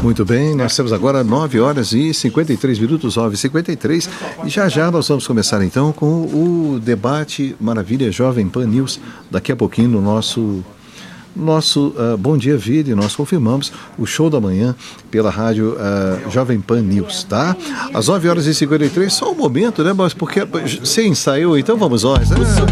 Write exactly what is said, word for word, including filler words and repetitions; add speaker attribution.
Speaker 1: Muito bem, nós temos agora nove horas e cinquenta e três minutos, nove e cinquenta e três, e já já nós vamos começar então com o debate Maravilha Jovem Pan News, daqui a pouquinho no nosso... Nosso uh, Bom Dia Vida, nós confirmamos o show da manhã pela rádio uh, Jovem Pan News, tá? Às nove horas e cinquenta e três, só um momento, né? Mas porque você ensaiou, então vamos nós. Ah.